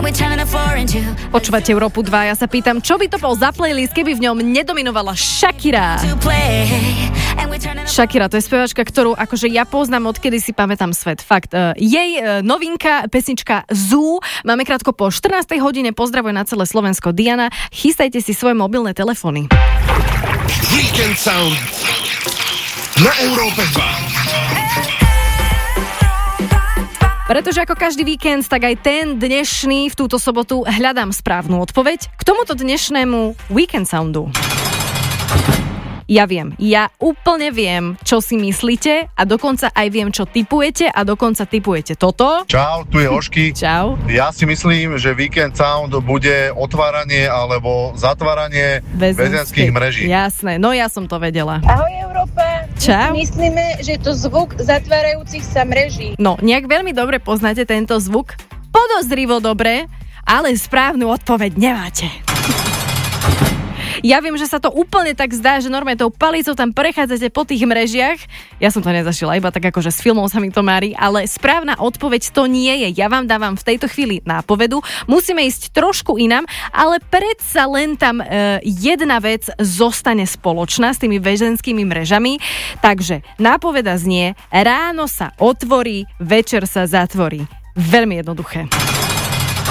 Počúvate Európu 2, ja sa pýtam, čo by to bol za playlist, keby v ňom nedominovala Shakira. Shakira, to je speváčka, ktorú akože ja poznám, odkedy si pamätám svet. Fakt. Jej novinka, pesnička Zoo. Máme krátko po 14. hodine. Pozdravuje na celé Slovensko Diana. Chystajte si svoje mobilné telefóny. Weekend Sound na Európe 2. Pretože ako každý víkend, tak aj ten dnešný v túto sobotu hľadám správnu odpoveď k tomuto dnešnému Weekend Soundu. Ja úplne viem, čo si myslíte a dokonca aj viem, čo tipujete a dokonca tipujete toto. Čau, tu je Ošky. Čau. Ja si myslím, že Weekend Sound bude otváranie alebo zatváranie väzenských mreží. Jasné, no ja som to vedela. Ahoj Európa. Čau. My si myslíme, že to zvuk zatvárajúcich sa mreží. No, nejak veľmi dobre poznáte tento zvuk. Podozrivo dobre, ale správnu odpoveď nemáte. Ja viem, že sa to úplne tak zdá, že normálne tou palicou tam prechádzate po tých mrežiach. Ja som to nezažila, iba tak akože s filmov sa mi to mári, ale správna odpoveď to nie je. Ja vám dávam v tejto chvíli nápovedu. Musíme ísť trošku inám, ale predsa len tam jedna vec zostane spoločná s tými väzenskými mrežami. Takže nápoveda znie: ráno sa otvorí, večer sa zatvorí. Veľmi jednoduché.